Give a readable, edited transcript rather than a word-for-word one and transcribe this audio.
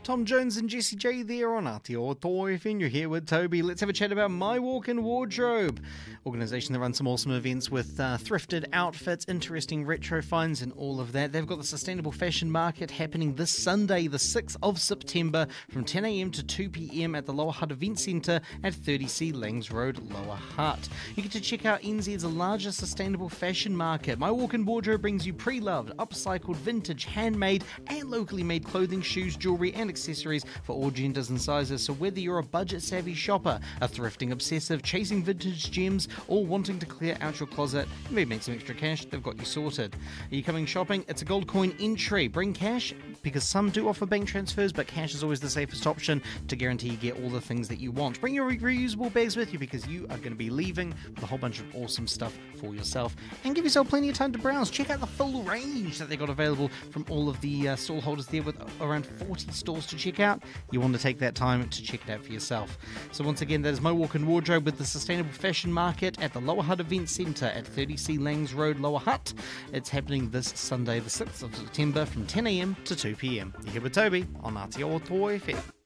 Tom Jones and Jessie J there on Aotearoa FM. You're here with Toby. Let's have a chat about My Walk-In Wardrobe, organisation that runs some awesome events with thrifted outfits, interesting retro finds and all of that. They've got the Sustainable Fashion Market happening this Sunday, the 6th of September from 10 a.m. to 2 p.m. at the Lower Hutt Event Centre at 30C Langs Road, Lower Hutt. You get to check out NZ's largest sustainable fashion market. My Walk-In Wardrobe brings you pre-loved, upcycled, vintage, handmade and locally made clothing, shoes, jewellery and accessories for all genders and sizes. So whether you're a budget-savvy shopper, a thrifting obsessive, chasing vintage gems, or wanting to clear out your closet and maybe make some extra cash, they've got you sorted. Are you coming shopping? It's a gold coin entry. Bring cash, because some do offer bank transfers, but cash is always the safest option to guarantee you get all the things that you want. Bring your reusable bags with you, because you are going to be leaving with a whole bunch of awesome stuff for yourself. And give yourself plenty of time to browse. Check out the full range that they got available from all of the stall holders there, with around 40 stores to check out. You want to take that time to check it out for yourself. So once again, that is My Walk-In Wardrobe with the Sustainable Fashion Market at the Lower Hutt Event Centre at 30C Langs Road, Lower Hutt. It's happening this Sunday, the 6th of September from 10 a.m. to 2 p.m. You're here with Toby on Aotearoa FM.